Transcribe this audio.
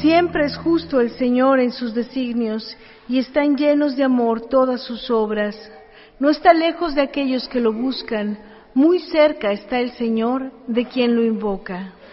Siempre es justo el Señor en sus designios, y están llenos de amor todas sus obras. No está lejos de aquellos que lo buscan, muy cerca está el Señor de quien lo invoca.